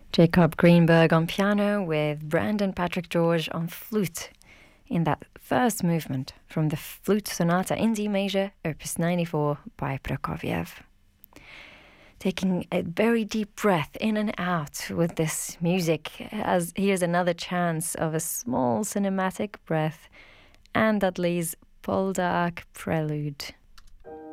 Jacob Greenberg on piano with Brandon Patrick George on flute in that first movement from the Flute Sonata in D major, opus 94 by Prokofiev. Taking a very deep breath in and out with this music, as here's another chance of a small cinematic breath, and Dudley's Poldark Prelude.